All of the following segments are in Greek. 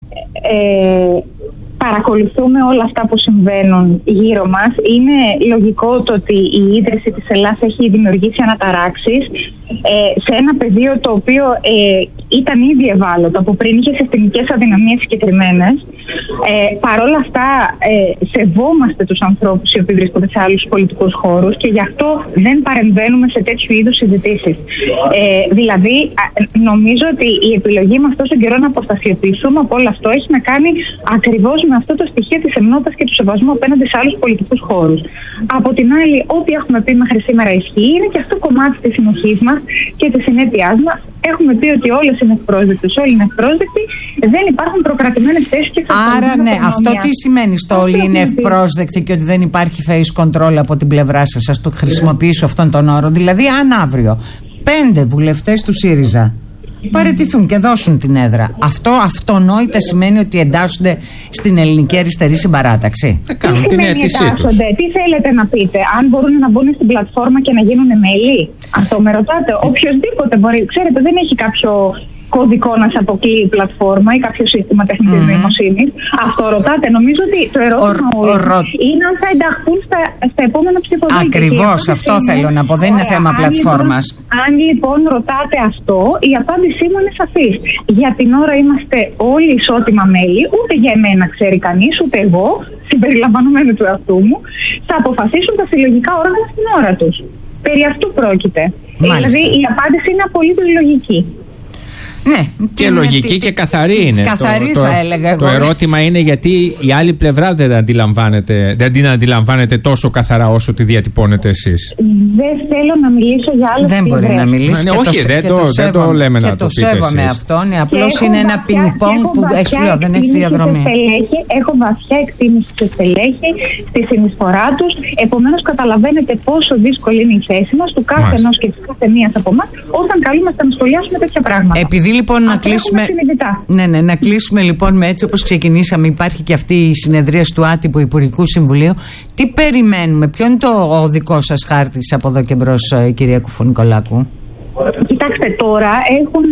παρακολουθούμε όλα αυτά που συμβαίνουν γύρω μας. Είναι λογικό το ότι η ίδρυση της Ελλάς έχει δημιουργήσει αναταράξεις σε ένα πεδίο το οποίο ήταν ήδη ευάλωτο, από πριν είχε συστημικές αδυναμίες συγκεκριμένες. Παρ' όλα αυτά σεβόμαστε τους ανθρώπους οι οποίοι βρίσκονται σε άλλους πολιτικούς χώρους και γι' αυτό δεν παρεμβαίνουμε σε τέτοιου είδους συζητήσεις. Δηλαδή νομίζω ότι η επιλογή μας τόσο καιρό να αποστασιοποιηθούμε από όλο αυτό έχει να κάνει ακριβώς με αυτό το στοιχείο της εμνότητας και του σεβασμού απέναντι σε άλλους πολιτικούς χώρους. Από την άλλη, ό,τι έχουμε πει μέχρι σήμερα ισχύει, είναι και αυτό κομμάτι της συνοχής μας και της συνέπειάς μας. Έχουμε πει ότι όλες είναι ευπρόσδεκτες, όλοι είναι ευπρόσδεκτοι, δεν υπάρχουν προκρατημένες θέσεις και άρα ναι, αυτό τι σημαίνει στο όλοι είναι ευπρόσδεκτοι και ότι δεν υπάρχει face control από την πλευρά σας? Ας το χρησιμοποιήσω αυτόν τον όρο. Δηλαδή, αν αύριο 5 βουλευτές του ΣΥΡΙΖΑ παραιτηθούν και δώσουν την έδρα, αυτό αυτονόητα σημαίνει ότι εντάσσονται στην ελληνική αριστερή συμπαράταξη? Θα κάνουν την αίτησή τους. Τι θέλετε να πείτε? Αν μπορούν να μπουν στην πλατφόρμα και να γίνουν μέλη? Αυτό με ρωτάτε? Οποιοςδήποτε μπορεί. Ξέρετε, δεν έχει κάποιο κωδικό να σε αποκλείει η πλατφόρμα ή κάποιο σύστημα τεχνητής νοημοσύνης. Αυτό ρωτάτε? Νομίζω ότι το ερώτημα είναι αν θα ενταχθούν στα επόμενα ψηφοδέλτια. Ακριβώς, αυτό θέλω να πω. Δεν είναι θέμα πλατφόρμας. Αν λοιπόν ρωτάτε αυτό, η απάντησή μου είναι σαφής. Για την ώρα είμαστε όλοι ισότιμα μέλη. Ούτε για εμένα ξέρει κανείς, ούτε εγώ, συμπεριλαμβανομένου του εαυτού μου, θα αποφασίσουν τα συλλογικά όργανα στην ώρα τους. Περί αυτού πρόκειται. Δηλαδή η απάντηση είναι απολύτως λογική. Ναι, και λογική και καθαρή είναι. Καθαρή θα έλεγα εγώ. Το ερώτημα είναι γιατί η άλλη πλευρά δεν την αντιλαμβάνετε τόσο καθαρά όσο τη διατυπώνετε εσείς. Δεν θέλω να μιλήσω για άλλες δεν πλευρές. μπορεί να μιλήσει. Όχι, δεν το λέμε να το πείτε εσείς. Και το σέβομαι αυτό. Ναι, απλώς είναι ένα πινκ-πονγκ που δεν έχει διαδρομή. Έχω βαθιά εκτίμηση σε στελέχη, στη συνεισφορά τους. Επομένως, καταλαβαίνετε πόσο δύσκολη είναι η θέση μας του κάθε ενός και της κάθε μίας από εμάς όταν καλούμαστε να σχολιάσουμε τέτοια πράγματα. Επειδή λοιπόν να κλείσουμε λοιπόν με έτσι όπως ξεκινήσαμε, υπάρχει και αυτή η συνεδρίαση του άτυπου Υπουργικού Συμβουλίου. Τι περιμένουμε, ποιο είναι ο δικό σας χάρτης από εδώ και μπρος, κυρία Κουφωνικολάκου? Κοιτάξτε, τώρα έχουν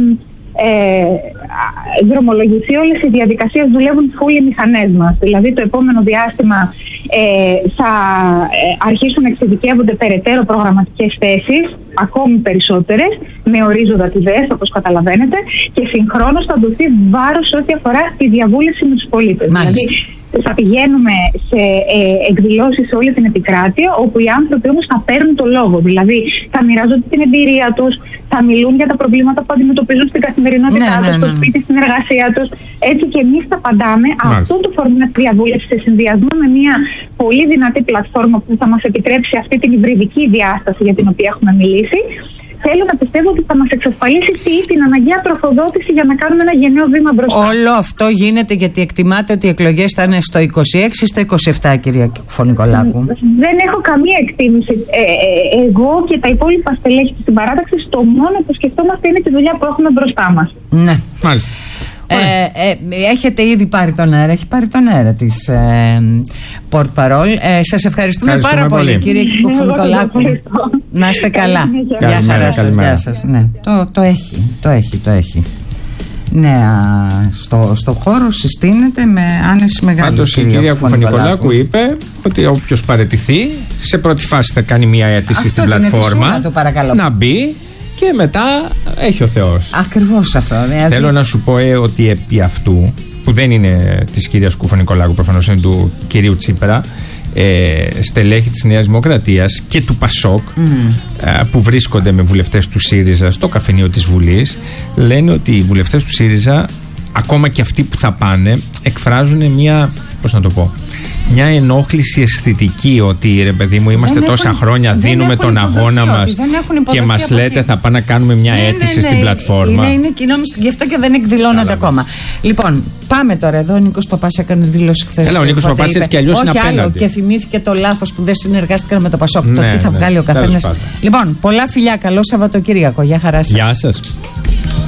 δρομολογηθεί όλες οι διαδικασίες, δουλεύουν φούλοι οι μηχανές μας. Δηλαδή το επόμενο διάστημα θα αρχίσουν να εξειδικεύονται περαιτέρω προγραμματικές θέσεις, ακόμη περισσότερες, με ορίζοντα τη ΔΕΣ, όπως καταλαβαίνετε, και συγχρόνως θα δοθεί βάρος ό,τι αφορά τη διαβούλευση με τους πολίτες. Δηλαδή θα πηγαίνουμε σε εκδηλώσεις σε όλη την επικράτεια, όπου οι άνθρωποι όμως θα παίρνουν το λόγο. Δηλαδή θα μοιράζονται την εμπειρία τους, θα μιλούν για τα προβλήματα που αντιμετωπίζουν στην καθημερινότητά τους, στο σπίτι, στην εργασία τους. Έτσι και εμείς θα απαντάμε. Αυτό το φορμά τη διαβούλευση σε συνδυασμό με μια πολύ δυνατή πλατφόρμα που θα μας επιτρέψει αυτή την υβριδική διάσταση για την οποία έχουμε μιλήσει. Θέλω να πιστεύω ότι θα μας εξασφαλίσει την αναγκαία τροφοδότηση για να κάνουμε ένα γενναίο βήμα μπροστά. Όλο αυτό γίνεται γιατί εκτιμάτε ότι οι εκλογές θα είναι στο 26 ή στο 27, κυρία Κουφωνικολάκου? Δεν έχω καμία εκτίμηση. Εγώ και τα υπόλοιπα στελέχη της συμπαράταξης, το μόνο που σκεφτόμαστε είναι τη δουλειά που έχουμε μπροστά μας. Ναι, μάλιστα. Έχετε ήδη πάρει τον αέρα, έχει πάρει τον αέρα της Portparol. Σας ευχαριστούμε πάρα πολύ, κύριε Κουφωνικολάκου. Να είστε καλά. Γεια χαρά σας, γεια σας. Ναι, το έχει. Ναι, στο χώρο συστήνεται με άνεση μεγάλη. Πάντως η κυρία Κουφωνικολάκου είπε ότι όποιος παραιτηθεί σε πρώτη φάση θα κάνει μια αίτηση στην πλατφόρμα να μπει και μετά έχει ο Θεός. Ακριβώς αυτό. Δηλαδή... Θέλω να σου πω ότι επί αυτού, που δεν είναι της κυρίας Κουφωνικολάκου, προφανώς είναι του κυρίου Τσίπρα, στελέχη της Νέας Δημοκρατίας και του ΠΑΣΟΚ που βρίσκονται με βουλευτές του ΣΥΡΙΖΑ στο καφενείο της Βουλής, λένε ότι οι βουλευτές του ΣΥΡΙΖΑ, ακόμα και αυτοί που θα πάνε, εκφράζουν μια, πώς να το πω, μια ενόχληση αισθητική, ότι ρε παιδί μου είμαστε τόσα χρόνια, δίνουμε τον αγώνα μας και μας λέτε θα πάμε να κάνουμε μια αίτηση στην πλατφόρμα. Είναι κοινό, γι' αυτό και δεν εκδηλώνονται ακόμα. Λοιπόν, πάμε τώρα εδώ. Ο Νίκος Παπάς έκανε δήλωση χθες. Έλα, ο Νίκος Παπάς έτσι κι αλλιώς είναι απέναντι. Άλλο, και θυμήθηκε το λάθος που δεν συνεργάστηκαν με το ΠΑΣΟΚ. Το τι θα βγάλει ο καθένας. Λοιπόν, πολλά φιλιά, καλό Σαββατοκύριακο. Γεια χαρά σας. Γεια σας.